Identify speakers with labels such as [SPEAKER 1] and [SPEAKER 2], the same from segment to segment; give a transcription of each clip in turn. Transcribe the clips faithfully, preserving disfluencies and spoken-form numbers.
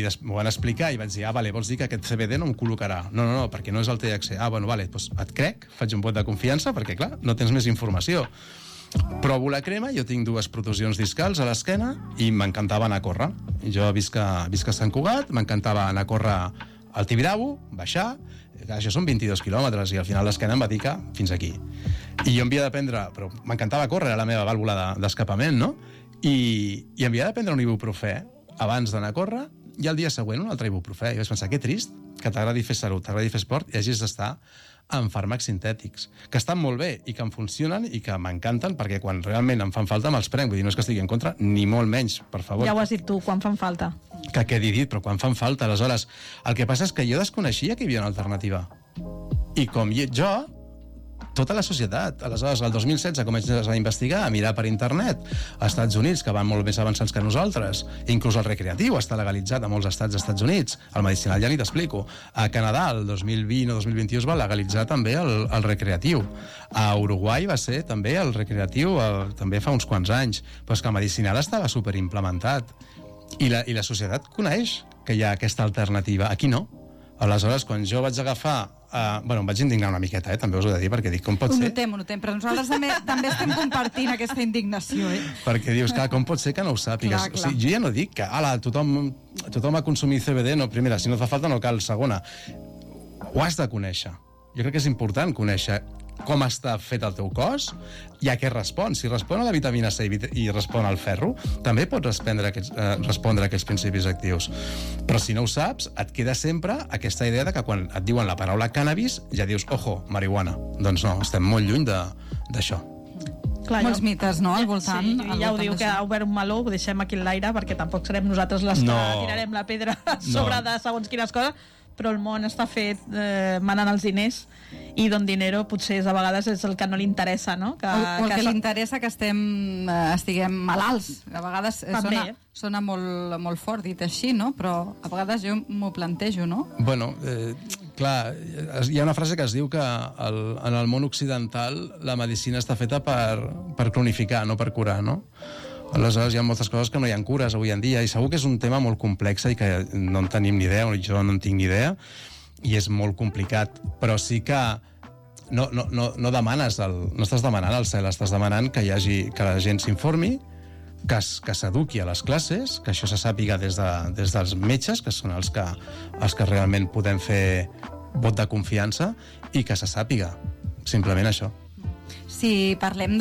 [SPEAKER 1] m'ho van explicar i vaig dir, ah, vale, vols dir que aquest C B D no em col·locarà? No, no, no, perquè no és el T H C. Ah, bueno, vale, doncs et crec, faig un vot de confiança, perquè, clar, no tens més informació. Provo la crema, jo tinc dues protusions discals a l'esquena i m'encantava anar a córrer. Jo visc a, visc a Sant Cugat, m'encantava anar a córrer al Tibidabo, baixar, això són vint-i-dos quilòmetres i al final l'esquena em va dir que fins aquí. I jo havia d'aprendre, però m'encantava córrer, era la meva vàlvula de, d'escapament, no? I, i havia de prendre un ibuprofè abans d'anar a córrer i el dia següent un altre ibuprofè. I vaig pensar, que trist que t'agradi fer salut, t'agradi fer esport i hagis d'estar amb fàrmacs sintètics, que estan molt bé i que em funcionen i que m'encanten perquè quan realment em fan falta me'ls prenc. Vull dir, no és que estigui en contra, ni molt menys, per favor.
[SPEAKER 2] Ja ho has dit tu, quan fan falta.
[SPEAKER 1] Que quedi dit, però quan fan falta, aleshores. El que passa és que jo desconeixia que hi havia una alternativa. I com jo, tota la societat. Aleshores, el dos mil setze comences a investigar, a mirar per internet, als Estats Units, que van molt més avançats que nosaltres, inclús el recreatiu està legalitzat a molts estats dels Estats Units, el medicinal ja ni t'explico. A Canadà, el dos mil vint o dos mil vint-i-u es va legalitzar també el, el recreatiu. A Uruguai va ser també el recreatiu, el, també fa uns quants anys, però és que el medicinal estava superimplementat. I la, i la societat coneix que hi ha aquesta alternativa. Aquí no. Aleshores, quan jo vaig agafar Uh, bueno, em vaig indignar una miqueta, eh? També us ho he de dir, perquè dic, com pot
[SPEAKER 3] ho
[SPEAKER 1] ser...
[SPEAKER 3] Ho notem, ho notem, però nosaltres també, també estem compartint aquesta indignació, eh?
[SPEAKER 1] Perquè dius, clar, com pot ser que no ho sàpigues? Clar, clar. O sigui, jo ja no dic que, ala, tothom, tothom ha consumit C B D, no, primera, si no et fa falta no cal, segona. Ho has de conèixer. Jo crec que és important conèixer com està fet el teu cos i a què respon. Si respon a la vitamina C i respon al ferro, també pots respondre a aquests, eh, respondre a aquests principis actius. Però si no ho saps, et queda sempre aquesta idea de que quan et diuen la paraula cannabis ja dius, ojo, marihuana. Doncs no, estem molt lluny d'això.
[SPEAKER 3] Clar, molts jo... mites, no?, al voltant.
[SPEAKER 2] Sí,
[SPEAKER 3] al
[SPEAKER 2] ja
[SPEAKER 3] voltant
[SPEAKER 2] ho diu, que ha obert un meló, ho deixem aquí en l'aire, perquè tampoc serem nosaltres les
[SPEAKER 1] no.
[SPEAKER 2] que tirarem la pedra sobre no. de segons quines coses, però el món està fet eh, manant els diners i don dinero potser és, a vegades és el que no li interessa, no? Que,
[SPEAKER 3] o, o el que,
[SPEAKER 2] que
[SPEAKER 3] li interessa que estem, eh, estiguem malalts. A vegades eh, sona,
[SPEAKER 2] eh?
[SPEAKER 3] sona molt, molt fort dit així, no? Però a vegades jo m'ho plantejo, no?
[SPEAKER 1] Bueno, eh, clar, hi ha una frase que es diu que el, en el món occidental la medicina està feta per, per cronificar, no per curar, no? Aleshores hi ha moltes coses que no hi ha cures avui en dia i segur que és un tema molt complex i que no en tenim ni idea, o jo no en tinc ni idea i és molt complicat, però sí que no, no, no, no demanes el, no estàs demanant el cel, estàs demanant que hi hagi, que la gent s'informi, que, que s'eduqui a les classes, que això se sàpiga des, de, des dels metges, que són els que, els que realment podem fer vot de confiança, i que se sàpiga, simplement això.
[SPEAKER 3] Si parlem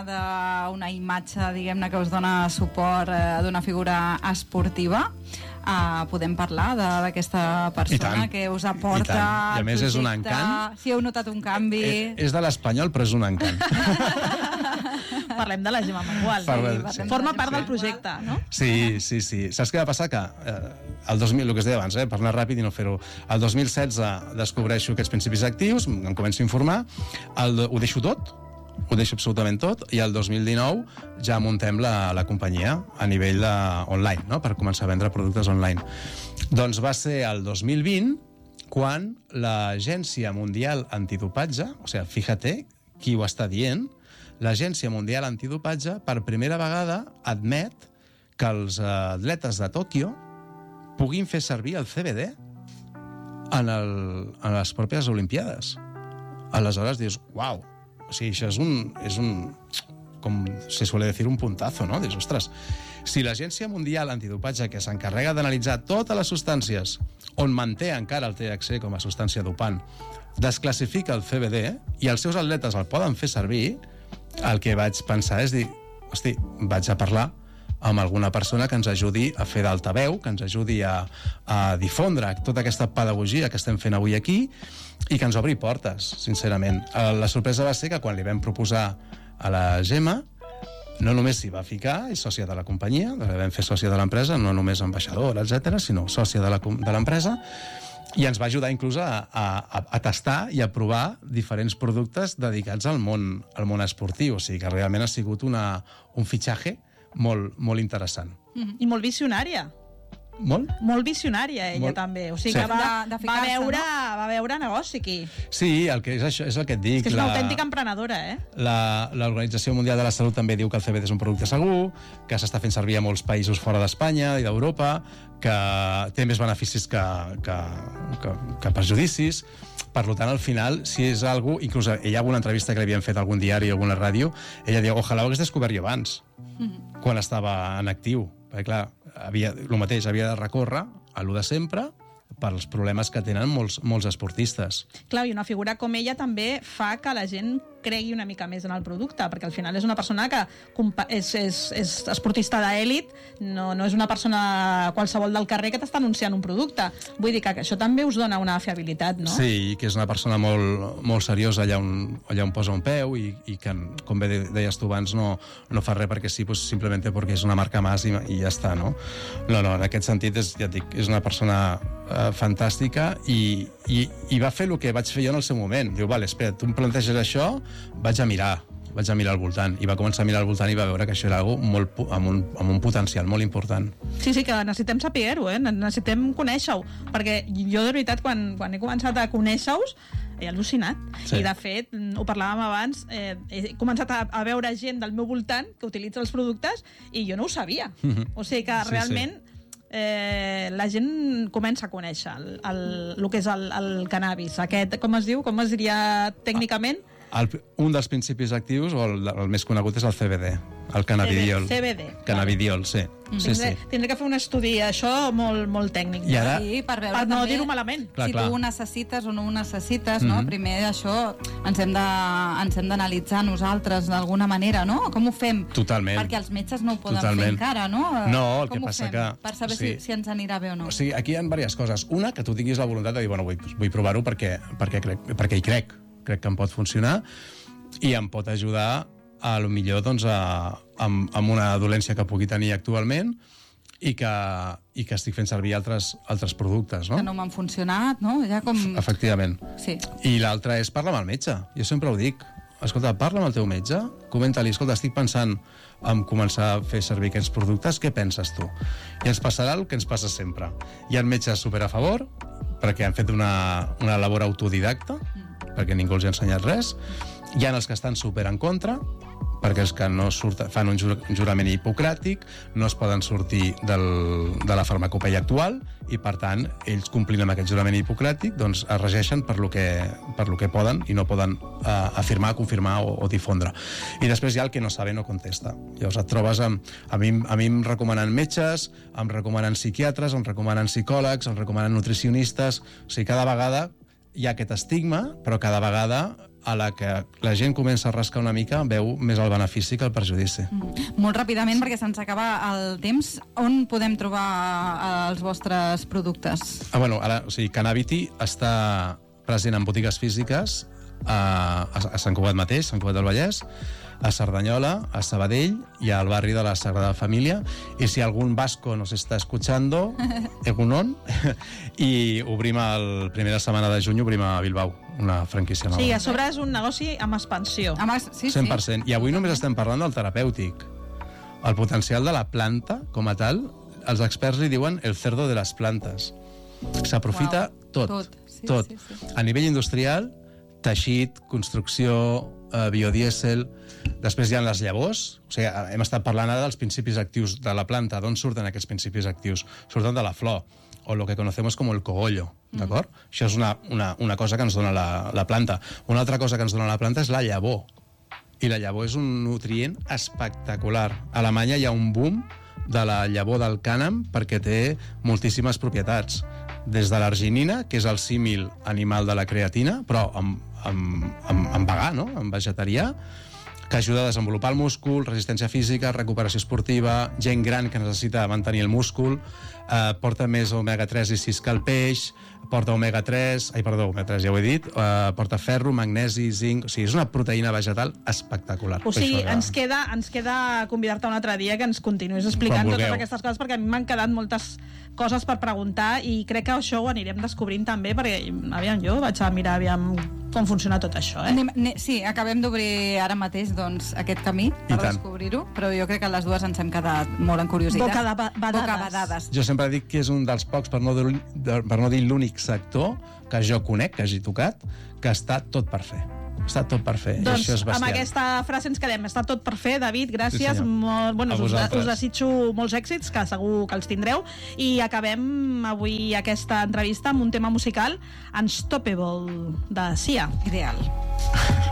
[SPEAKER 3] d'una imatge, diguem-ne, que us dona suport eh, d'una figura esportiva, eh, podem parlar d'aquesta persona que us aporta...
[SPEAKER 1] I, I a més és un encant.
[SPEAKER 3] Si heu notat un canvi...
[SPEAKER 1] És, és de l'Espanyol, però és un encant.
[SPEAKER 2] Parlem de la Gemma Mengual.
[SPEAKER 1] Parla,
[SPEAKER 2] sí, sí. Forma part del projecte, no?
[SPEAKER 1] Sí, sí, sí. Saps què va passar? Que eh, el dos mil, el que es deia abans, eh, per anar ràpid i no fer-ho, el dos mil setze descobreixo aquests principis actius, em començo a informar, el, ho deixo tot, ho deixo absolutament tot, i el dos mil dinou ja muntem la, la companyia a nivell de, online, no? Per començar a vendre productes online. Doncs va ser el dos mil vint quan l'Agència Mundial Antidopatge, o sigui, fíjate qui ho està dient, l'Agència Mundial Antidopatge per primera vegada admet que els atletes de Tòquio puguin fer servir el C B D en, el, en les pròpies Olimpiades. Aleshores dius, uau, o sigui, això és un, és un, com se suele decir, un puntazo, no? Dius, ostres, si l'Agència Mundial Antidopatge, que s'encarrega d'analitzar totes les substàncies on manté encara el T H C com a substància dopant, desclassifica el C B D i els seus atletes el poden fer servir, el que vaig pensar és dir, hosti, vaig a parlar amb alguna persona que ens ajudi a fer d'altaveu, que ens ajudi a, a difondre tota aquesta pedagogia que estem fent avui aquí i que ens obri portes, sincerament. La sorpresa va ser que quan li vam proposar a la Gemma, no només s'hi va ficar, és sòcia de la companyia, la vam fer sòcia de l'empresa, no només ambaixadora, etcètera, sinó sòcia de l'empresa, i ens va ajudar inclús a, a, a tastar i a provar diferents productes dedicats al món, al món esportiu. O sigui que realment ha sigut una, un fitxatge molt, molt interessant.
[SPEAKER 2] Mm-hmm. I molt visionària.
[SPEAKER 1] Molt?
[SPEAKER 2] Molt visionària, ella,
[SPEAKER 1] Molt.
[SPEAKER 2] també. O sigui
[SPEAKER 1] Sí.
[SPEAKER 2] que va,
[SPEAKER 3] De- de
[SPEAKER 2] va,
[SPEAKER 3] ficar-se,
[SPEAKER 2] veure,
[SPEAKER 3] no?
[SPEAKER 2] va veure negoci aquí.
[SPEAKER 1] Sí, el que és, això, és el que et dic.
[SPEAKER 2] És que és una
[SPEAKER 1] la-
[SPEAKER 2] autèntica emprenedora, eh?
[SPEAKER 1] La- L'Organització Mundial de la Salut també diu que el C B D és un producte segur, que s'està fent servir a molts països fora d'Espanya i d'Europa, que té més beneficis que, que, que, que perjudicis. Per tant, al final, si és algo... Inclús ella, en alguna entrevista que li havien fet a algun diari o alguna ràdio, ella diu, ojalà ho hagués descobert jo abans, mm. quan estava en actiu. Perquè, clar, havia, el mateix, havia de recórrer a lo de sempre pels problemes que tenen molts, molts esportistes.
[SPEAKER 2] Clar, i una figura com ella també fa que la gent cregui una mica més en el producte, perquè al final és una persona que és, és, és esportista d'èlit, no, no és una persona qualsevol del carrer que t'està anunciant un producte. Vull dir que això també us dona una fiabilitat, no?
[SPEAKER 1] Sí, que és una persona molt, molt seriosa allà on, allà on posa un peu i, i que, com bé deies tu abans, no, no fa res perquè sí, pues, simplement perquè és una marca más i, i ja està, no? No, no, en aquest sentit és, ja et dic, és una persona eh, fantàstica i, i, i va fer el que vaig fer jo en el seu moment. Diu, vale, espera, tu em planteges això, vaig a mirar, vaig a mirar al voltant. I va començar a mirar al voltant i va veure que això era algo molt, amb, un, amb un potencial molt important.
[SPEAKER 2] Sí, sí, que necessitem saber-ho, eh? Necessitem conèixer-ho, perquè jo, de veritat, quan, quan he començat a conèixer-vos, he al·lucinat. Sí. I, de fet, ho parlàvem abans, eh, he començat a, a veure gent del meu voltant que utilitza els productes i jo no ho sabia. Mm-hmm. O sigui que, sí, realment, sí. Eh, la gent comença a conèixer el, el, el que és el, el cannabis. Aquest, com es diu? Com es diria tècnicament?
[SPEAKER 1] El, un dels principis actius, o el, el més conegut, és el C B D, el cannabidiol.
[SPEAKER 2] C B D.
[SPEAKER 1] Cannabidiol, sí.
[SPEAKER 2] Mm.
[SPEAKER 1] sí,
[SPEAKER 2] tindré,
[SPEAKER 1] sí.
[SPEAKER 2] tindré que fer un estudi, això, molt, molt tècnic.
[SPEAKER 1] I ara...
[SPEAKER 3] Sí, per veure
[SPEAKER 2] per no
[SPEAKER 3] també
[SPEAKER 2] dir-ho malament.
[SPEAKER 1] Clar,
[SPEAKER 3] si
[SPEAKER 1] clar.
[SPEAKER 3] tu ho necessites o no ho necessites,
[SPEAKER 1] Mm-hmm.
[SPEAKER 3] no? Primer això ens hem de, ens hem d'analitzar nosaltres d'alguna manera, no? Com ho fem?
[SPEAKER 1] Totalment.
[SPEAKER 3] Perquè els metges no ho poden
[SPEAKER 1] Totalment.
[SPEAKER 3] fer encara, no?
[SPEAKER 1] No, el
[SPEAKER 3] Com
[SPEAKER 1] que
[SPEAKER 3] ho
[SPEAKER 1] passa
[SPEAKER 3] fem?
[SPEAKER 1] que...
[SPEAKER 3] Per saber
[SPEAKER 1] sí.
[SPEAKER 3] si, si ens anirà bé o no.
[SPEAKER 1] O sigui, aquí hi ha diverses coses. Una, que tu tinguis la voluntat de dir, bueno, vull, vull provar-ho perquè, perquè, crec, perquè hi crec. Crec que em pot funcionar i em pot ajudar a lo millor doncs, a, amb, amb una dolència que pugui tenir actualment i que, i que estic fent servir altres, altres productes, no?
[SPEAKER 3] Que no m'han funcionat, no? Ja com...
[SPEAKER 1] Efectivament.
[SPEAKER 3] Sí.
[SPEAKER 1] I l'altre és parla amb el metge. Jo sempre ho dic. Escolta, parla amb el teu metge, comenta-li, escolta, estic pensant en començar a fer servir aquests productes, què penses tu? I ens passarà el que ens passa sempre. Hi ha metges super a favor, perquè han fet una, una labor autodidacta, mm. perquè ningú els ha ensenyat res. Hi ha els que estan super en contra, perquè els que no surten, fan un, jur, un jurament hipocràtic, no es poden sortir del, de la farmacopeia actual i, per tant, ells complint amb aquest jurament hipocràtic doncs es regeixen per lo que, per lo que poden i no poden eh, afirmar, confirmar o, o difondre. I després hi ha el que no sabe no contesta. Llavors et trobes amb... A mi, a mi em recomanen metges, em recomanen psiquiatres, em recomanen psicòlegs, em recomanen nutricionistes... O sigui, cada vegada hi ha aquest estigma, però cada vegada a la que la gent comença a rascar una mica veu més el benefici que el perjudici.
[SPEAKER 3] Mm. Molt ràpidament, perquè se'ns acaba el temps, on podem trobar els vostres productes?
[SPEAKER 1] Ah, bueno, ara, o sigui, Cannabity està present en botigues físiques a, a, a Sant Cugat mateix, Sant Cugat del Vallès, a Cerdanyola, a Sabadell i al barri de la Sagrada Família. I si algun vasco nos está escuchando, egunon, i obrim el primera setmana de juny, obrim a Bilbao, una franquícia nova.
[SPEAKER 2] Sí, a sobre és un negoci amb expansió.
[SPEAKER 3] Amb, sí,
[SPEAKER 1] cent per cent. I avui només estem parlant del terapèutic. El potencial de la planta, com a tal, els experts li diuen el cerdo de les plantes. S'aprofita tot.
[SPEAKER 3] Tot. Sí,
[SPEAKER 1] tot.
[SPEAKER 3] sí, sí.
[SPEAKER 1] A nivell industrial, teixit, construcció, eh, biodièsel... Després hi ha les llavors, o sigui, hem estat parlant ara dels principis actius de la planta. D'on surten aquests principis actius? Surten de la flor, o el que conocemos com el cogollo, d'acord? Mm. Això és una, una, una cosa que ens dona la, la planta. Una altra cosa que ens dona la planta és la llavor. I la llavor és un nutrient espectacular. A Alemanya hi ha un boom de la llavor del cànem perquè té moltíssimes propietats. Des de l'arginina, que és el símil animal de la creatina, però amb, amb, amb, amb vegà, no? Amb vegetarià, que ajuda a desenvolupar el múscul, resistència física, recuperació esportiva, gent gran que necessita mantenir el múscul, eh, porta més omega tres i sis que el peix, porta omega tres, ai, perdó, omega tres ja ho he dit, eh, porta ferro, magnesi, zinc... O sigui, és una proteïna vegetal espectacular.
[SPEAKER 2] O sigui,
[SPEAKER 1] que...
[SPEAKER 2] ens queda, ens queda convidar-te un altre dia que ens continuïs explicant totes aquestes coses, perquè a mi m'han quedat moltes coses per preguntar, i crec que això ho anirem descobrint també, perquè, aviam, jo vaig a mirar aviam com funciona tot això, eh?
[SPEAKER 3] Anem, ne, sí, acabem d'obrir ara mateix doncs, aquest camí per descobrir-ho, però jo crec que les dues ens hem quedat molt en curiositat.
[SPEAKER 2] Bocabadades.
[SPEAKER 3] Bocabadades.
[SPEAKER 1] Jo sempre dic que és un dels pocs, per no dir, per no dir l'únic sector que jo conec, que hagi tocat, que està tot per fer. Està tot per fer.
[SPEAKER 2] Doncs
[SPEAKER 1] això és
[SPEAKER 2] amb aquesta frase ens quedem. Està tot per fer, David, gràcies.
[SPEAKER 1] Sí,
[SPEAKER 2] molt, bueno, us, us desitjo molts èxits, que segur que els tindreu. I acabem avui aquesta entrevista amb un tema musical, Unstoppable, de Sia.
[SPEAKER 3] Ideal.